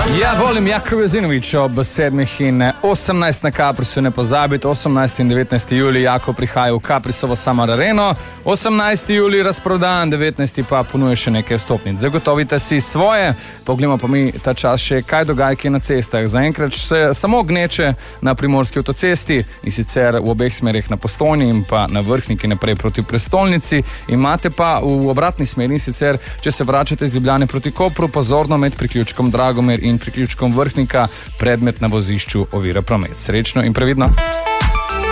Ja, volim Jakov Jozinovič ob 7:18 na Caprisu, ne pozabite, 18. in 19. julij Jako prihaja v Caprisovo Summer Areno, 18. julij razprodan, 19. pa ponuje še nekaj vstopnic. Zagotovite si svoje, pogledamo pa mi ta čas še kaj dogaja kje na cestah. Zaenkrat se samo gneče na Primorski avtocesti in sicer v obeh smerih na Postojni in pa na Vrhniki naprej proti prestolnici. Imate pa v obratni smeri in sicer, če se vračate iz Ljubljane proti Kopru, pozorno med priključkom Dragomir in priključkom Vrhnika, predmet na vozišču ovira promet. Srečno in previdno!